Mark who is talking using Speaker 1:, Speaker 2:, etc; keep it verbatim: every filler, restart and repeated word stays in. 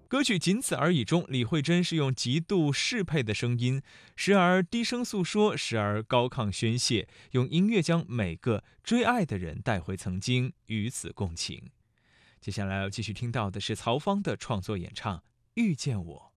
Speaker 1: 歌曲《仅此而已》中，李慧珍是用极度适配的声音，时而低声诉说，时而高亢宣泄，用音乐将每个追爱的人带回曾经，与此共情。接下来要继续听到的是曹芳的创作演唱《遇见我》。